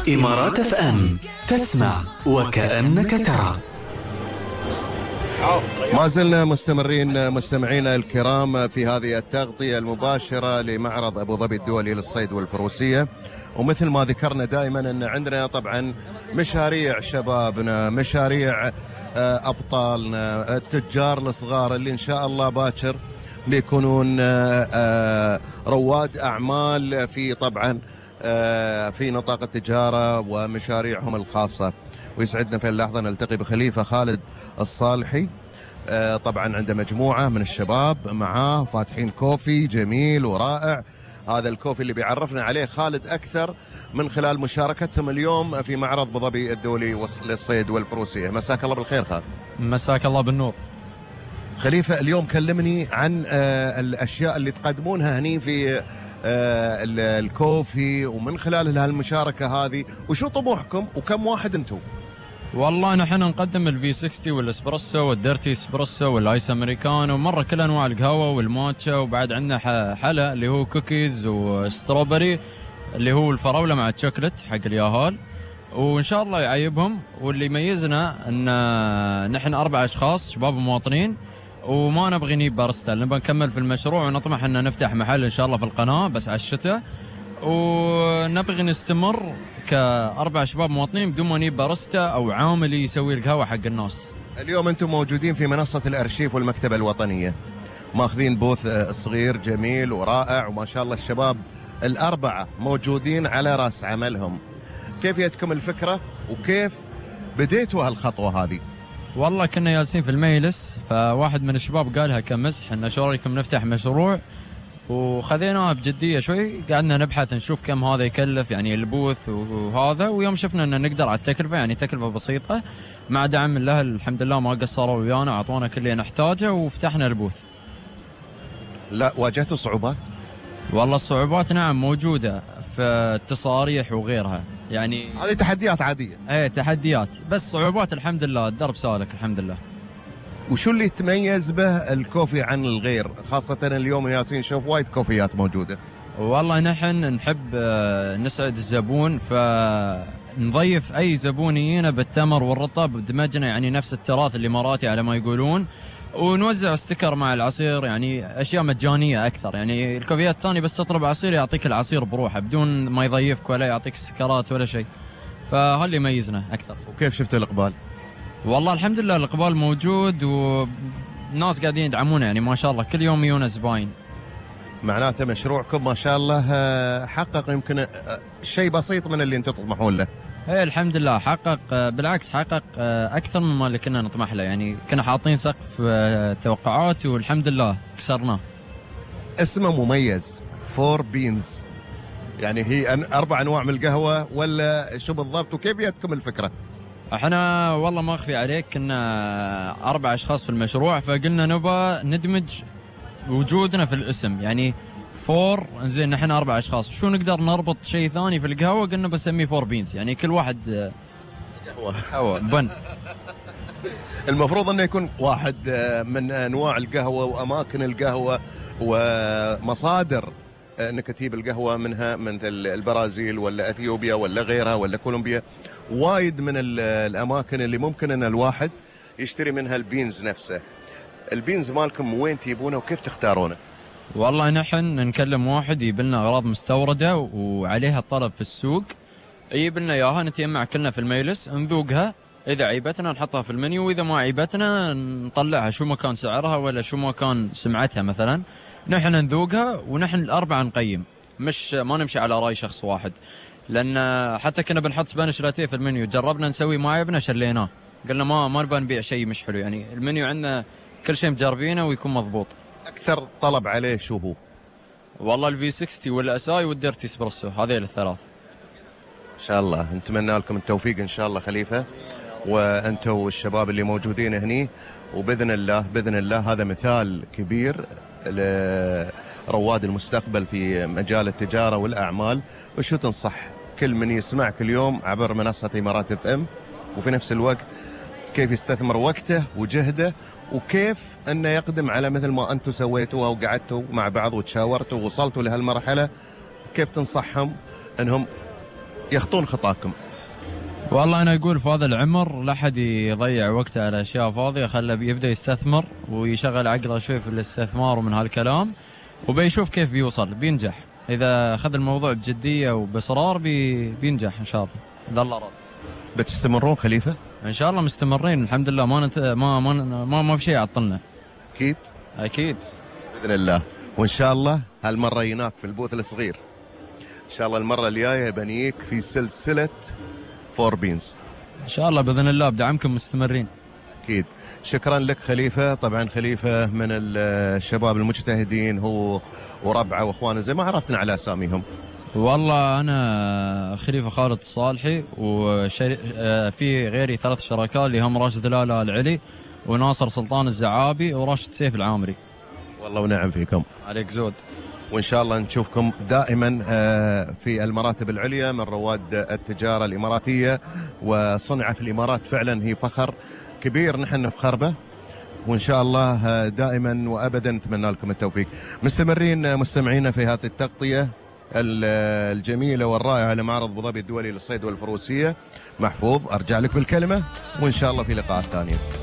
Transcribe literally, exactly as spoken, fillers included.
إمارات اف ام، تسمع وكأنك ترى. ما زلنا مستمرين مستمعينا الكرام في هذه التغطية المباشرة لمعرض أبو ظبي الدولي للصيد والفروسية. ومثل ما ذكرنا دائما أن عندنا طبعا مشاريع شبابنا، مشاريع أبطالنا، التجار الصغار اللي إن شاء الله باكر بيكونون رواد أعمال في طبعا في نطاق التجارة ومشاريعهم الخاصة. ويسعدنا في اللحظة نلتقي بخليفة خالد الصالحي، طبعا عنده مجموعة من الشباب معاه فاتحين كوفي جميل ورائع. هذا الكوفي اللي بيعرفنا عليه خالد أكثر من خلال مشاركتهم اليوم في معرض أبو ظبي الدولي للصيد والفروسية. مساك الله بالخير خالد. مساك الله بالنور. خليفة، اليوم كلمني عن الأشياء اللي تقدمونها هني في الكوفي، ومن خلال هالمشاركة هذه وشو طموحكم وكم واحد انتم؟ والله نحن نقدم الفي ستين والاسبرسو والديرتي اسبرسو والايس امريكانو، ومره كل انواع القهوه والماتشا، وبعد عندنا حلا اللي هو كوكيز وستروبري اللي هو الفراوله مع الشوكلت حق الياهال، وان شاء الله يعيبهم. واللي يميزنا ان نحن اربع اشخاص شباب مواطنين، وما نبغي نجيب بارستا، نبغى نكمل في المشروع ونطمح ان نفتح محل ان شاء الله في القناه بس على الشتاء، ونبغي نستمر كأربع شباب مواطنين بدون ما نجيب بارستا أو عامل يسوي القهوة حق الناس. اليوم أنتم موجودين في منصة الأرشيف والمكتبة الوطنية، ماخذين بوث صغير جميل ورائع، وما شاء الله الشباب الأربعة موجودين على رأس عملهم. كيف جتكم الفكرة وكيف بديتوا هالخطوة هذه؟ والله كنا جالسين في المجلس، فواحد من الشباب قالها كمزح إن شو رأيكم نفتح مشروع، وخذيناها بجدية شوي، قعدنا نبحث نشوف كم هذا يكلف يعني البوث وهذا، ويوم شفنا أن نقدر على التكلفة، يعني تكلفة بسيطة مع دعم الله الحمد لله ما قصروا ويانا، أعطونا كل اللي نحتاجه وفتحنا البوث. لا واجهتوا صعوبات؟ والله الصعوبات نعم موجودة في التصاريح وغيرها، يعني هذه تحديات عادية. ايه تحديات، بس صعوبات الحمد لله الدرب سالك الحمد لله. وشو اللي تميز به الكوفي عن الغير، خاصة اليوم ياسين نشوف وايد كوفيات موجودة؟ والله نحن نحب نسعد الزبون، فنضيف أي زبون يجينا بالتمر والرطب دمجنا، يعني نفس التراث الإماراتي على ما يقولون، ونوزع ستيكر مع العصير، يعني أشياء مجانية أكثر. يعني الكوفيات الثانية بس تطلب عصير يعطيك العصير بروحه بدون ما يضيفك ولا يعطيك ستيكرات ولا شيء، فهاللي يميزنا أكثر. وكيف شفت الإقبال؟ والله الحمد لله الإقبال موجود، والناس قاعدين يدعمونا، يعني ما شاء الله كل يوم يجونا زباين. معناته مشروعكم ما شاء الله حقق يمكن شيء بسيط من اللي انتم تطمحون له. ايه الحمد لله حقق، بالعكس حقق اكثر مما اللي كنا نطمح له، يعني كنا حاطين سقف توقعات والحمد لله كسرناه. اسمه مميز، فور بينز، يعني هي اربع انواع من القهوه ولا شو بالضبط، وكيف جاتكم الفكره؟ احنا والله ما اخفي عليك كنا اربع اشخاص في المشروع، فقلنا نبى ندمج وجودنا في الاسم، يعني فور زين نحن اربع اشخاص، شو نقدر نربط شيء ثاني في القهوه، قلنا بسميه فور بينز، يعني كل واحد قهوه قهوه بن. المفروض انه يكون واحد من انواع القهوه واماكن القهوه ومصادر نكتيب القهوه منها مثل البرازيل ولا اثيوبيا ولا غيرها ولا كولومبيا، وايد من الاماكن اللي ممكن ان الواحد يشتري منها البينز نفسه. البينز مالكم وين تجيبونه وكيف تختارونه؟ والله نحن نكلم واحد يجيب لنا اغراض مستورده وعليها طلب في السوق، يجيب لنا اياها، نتجمع كلنا في المجلس نذوقها، اذا عيبتنا نحطها في المنيو، واذا ما عيبتنا نطلعها شو ما كان سعرها ولا شو ما كان سمعتها مثلا، نحن نذوقها ونحن الاربعه نقيم، مش ما نمشي على راي شخص واحد، لان حتى كنا بنحط سبانيش لاتيه في المنيو، جربنا نسوي ما عيبنا شليناه، قلنا ما ما نبغى نبيع شيء مش حلو، يعني المنيو عندنا كل شيء مجربينه ويكون مضبوط. اكثر طلب عليه شو هو؟ والله الفي ستين والاساي والديرتي اسبرسو، هذيل الثلاث. ان شاء الله نتمنى لكم التوفيق ان شاء الله خليفه، وانتم والشباب اللي موجودين هني، وباذن الله باذن الله هذا مثال كبير لرواد المستقبل في مجال التجاره والاعمال. وشو تنصح كل من يسمعك اليوم عبر منصه امارات اف ام، وفي نفس الوقت كيف يستثمر وقته وجهده، وكيف انه يقدم على مثل ما انتم سويتوا وقعدتوا مع بعض وتشاورتوا ووصلتوا لهالمرحله، كيف تنصحهم انهم يخطون خطاكم؟ والله انا اقول في هذا العمر لا احد يضيع وقته على اشياء فاضيه، خله يبدا يستثمر ويشغل عقله شوي في الاستثمار ومن هالكلام، وبيشوف كيف بيوصل، بينجح اذا اخذ الموضوع بجديه وباصرار بي بينجح ان شاء الله اذا الله راد. بتستمرون خليفه؟ ان شاء الله مستمرين الحمد لله، ما نت... ما ما ما, ما في شيء يعطلنا. اكيد اكيد باذن الله، وان شاء الله هالمره يناك في البوث الصغير. ان شاء الله المره الجايه بنيك في سلسله فور بينز ان شاء الله باذن الله، بدعمكم مستمرين. اكيد. شكرا لك خليفه. طبعا خليفه من الشباب المجتهدين، هو وربعه واخوانه، زي ما عرفتنا على اساميهم. والله انا خليفه خالد الصالحي، وفي غيري ثلاث شركاء اللي هم راشد لالا العلي وناصر سلطان الزعابي وراشد سيف العامري. والله ونعم فيكم. عليك زود. وان شاء الله نشوفكم دائما في المراتب العليا من رواد التجاره الاماراتيه، وصنعه في الامارات فعلا هي فخر كبير نحن نفخر به، وان شاء الله دائما وابدا نتمنى لكم التوفيق. مستمرين مستمعينا في هذه التغطيه الجميله والرائعه لمعرض ابو ظبي الدولي للصيد والفروسيه. محفوظ ارجع لك بالكلمه، وان شاء الله في لقاءات ثانيه.